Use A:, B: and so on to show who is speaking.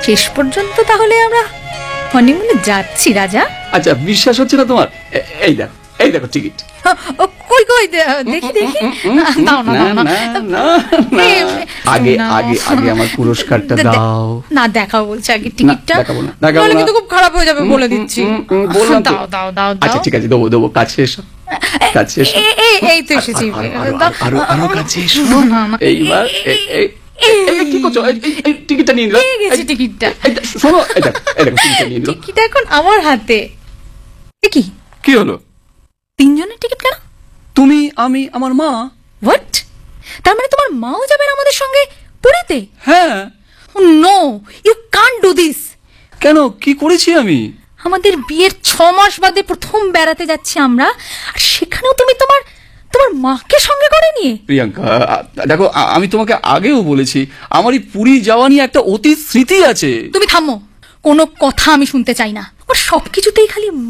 A: শেষ পর্যন্ত তাহলে আমরা হনিমুনে যাচ্ছি রাজা।
B: আচ্ছা, বিশ্বাস হচ্ছে না তোমার? এই দেখো টিকিট।
A: কই কই দেখি দেখি। দাও না দাও না,
B: আগে আগে আগে আমার পুরস্কারটা দাও।
A: না দেখাও বলছে আগে টিকিটটা।
B: দেখাবো না, দেখাবো না,
A: কিন্তু খুব খারাপ হয়ে যাবে বলে দিচ্ছি। দাও দাও দাও।
B: আচ্ছা ঠিক আছে, দেবো। কাছে এসো, কাছে এসো।
A: এই তো এসেছি।
B: আরো কাছে এসো। এইবার কি করছো? এই টিকিটটা নিয়ে নিল।
A: গেছি টিকিটটা।
B: শোনো, এই দেখো টিকিটটা নিয়ে নিল।
A: টিকিট এখন আমার হাতে।
B: কি হলো?
A: 3 জনের টিকিট কেন?
B: তুমি, আমি, আমার মা।
A: হোয়াট? তার মানে তোমার মাও যাবেন আমাদের সঙ্গে পুরীতে?
B: হ্যাঁ।
A: No, you can't do this.
B: কেন, কি করেছি আমি?
A: আমাদের বিয়ের 6 মাস বাদে প্রথম বেড়াতে যাচ্ছি আমরা, আর সেখানেও তুমি তোমার মাকে সঙ্গে করে নিয়ে।
B: প্রিয়াঙ্কা দেখো, আমি তোমাকে আগেও বলেছি আমার এই পুরী যাওয়া নিয়ে একটা অতীত স্মৃতি আছে।
A: তুমি থামো, কোনো কথা আমি শুনতে চাই না। ওর সবকিছুতেই খালি